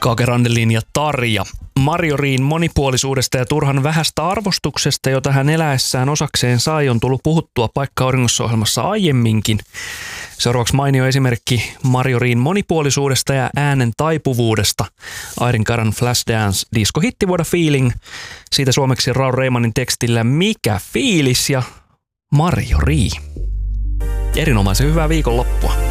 Kake Randelin ja Tarja. Marjoriin monipuolisuudesta ja turhan vähästä arvostuksesta, jota hän eläessään osakseen sai, on tullut puhuttua Paikka auringossa -ohjelmassa aiemminkin. Seuraavaksi mainio esimerkki Marjoriin monipuolisuudesta ja äänen taipuvuudesta. Airin Karan Flashdance diskohitti What a Feeling. Siitä suomeksi Raul Reimanin tekstillä Mikä fiilis ja Marjorie. Erinomaisen hyvää viikonloppua.